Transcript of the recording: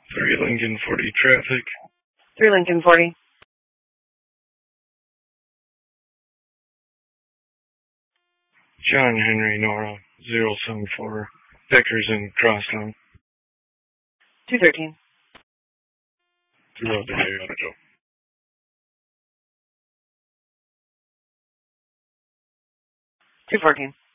3 Lincoln 40 traffic. 3 Lincoln 40. John Henry Nora 074. Vickers in Crosstown. 213. Throughout the day, Auto. 214.